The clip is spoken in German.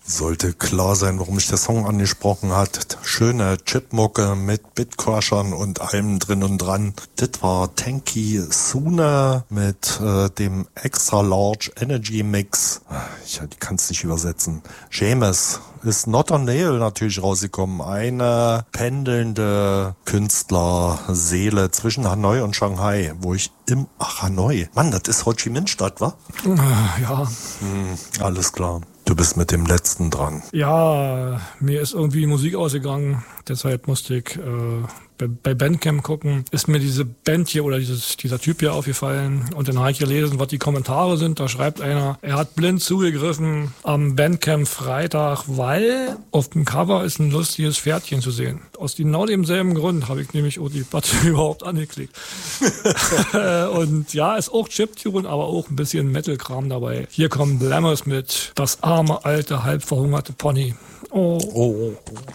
Sollte klar sein, warum mich der Song angesprochen hat. Schöne Chipmucke mit Bitcrushern und allem drin und dran. Das war Tanky Suna mit dem Extra Large Energy Mix. Ich kann es nicht übersetzen. Seamus ist Not on Nail natürlich rausgekommen. Eine pendelnde Künstlerseele zwischen Hanoi und Shanghai, wo ich Hanoi. Mann, das ist Ho Chi Minh Stadt, wa? Ja. Alles klar. Du bist mit dem letzten dran. Ja, mir ist irgendwie Musik ausgegangen, deshalb musste ich bei Bandcamp gucken, ist mir diese Band hier oder dieser Typ hier aufgefallen und dann habe ich gelesen, was die Kommentare sind. Da schreibt einer, er hat blind zugegriffen am Bandcamp Freitag, weil auf dem Cover ist ein lustiges Pferdchen zu sehen. Aus genau demselben Grund habe ich nämlich auch die Platte überhaupt angeklickt. Und ja, ist auch Chiptune, aber auch ein bisschen Metal-Kram dabei. Hier kommen Blammers mit Das arme, alte, halb verhungerte Pony. Oh.